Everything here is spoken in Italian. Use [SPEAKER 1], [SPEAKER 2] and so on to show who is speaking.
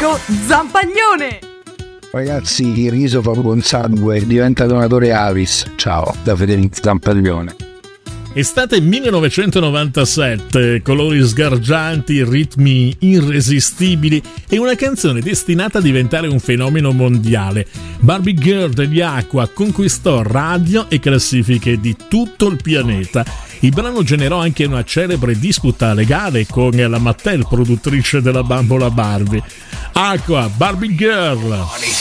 [SPEAKER 1] amico Zampaglione.
[SPEAKER 2] Ragazzi, il riso fa buon sangue, diventa donatore Avis. Ciao, da Federico Zampaglione.
[SPEAKER 3] Estate 1997, colori sgargianti, ritmi irresistibili e una canzone destinata a diventare un fenomeno mondiale. Barbie Girl degli Aqua conquistò radio e classifiche di tutto il pianeta. Il brano generò anche una celebre disputa legale con la Mattel, produttrice della bambola Barbie. Aqua, Barbie Girl.